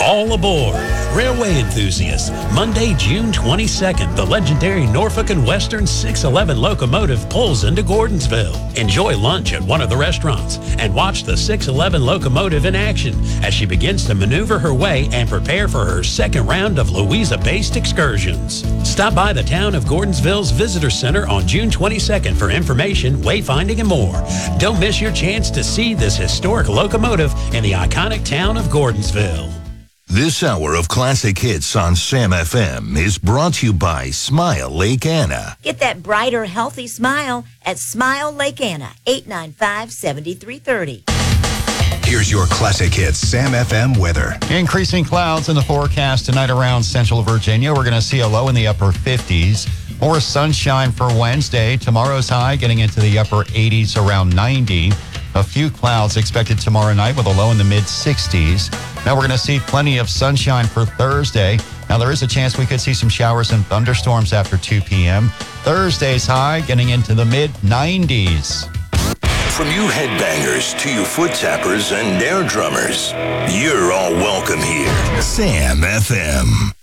All aboard. Railway enthusiasts, Monday, June 22nd, the legendary Norfolk and Western 611 locomotive pulls into Gordonsville. Enjoy lunch at one of the restaurants and watch the 611 locomotive in action as she begins to maneuver her way and prepare for her second round of Louisa-based excursions. Stop by the town of Gordonsville's Visitor Center on June 22nd for information, wayfinding, and more. Don't miss your chance to see this historic locomotive in the iconic town of Gordonsville. This hour of classic hits on Sam FM is brought to you by Smile Lake Anna. Get that brighter, healthy smile at Smile Lake Anna, 895-7330. Here's your classic hits Sam FM weather. Increasing clouds in the forecast tonight around central Virginia. We're going to see a low in the upper 50s. More sunshine for Wednesday. Tomorrow's high getting into the upper 80s, around 90. A few clouds expected tomorrow night with a low in the mid-60s. Now we're going to see plenty of sunshine for Thursday. Now there is a chance we could see some showers and thunderstorms after 2 p.m. Thursday's high getting into the mid-90s. From you headbangers to you foot tappers and air drummers, you're all welcome here. Sam FM.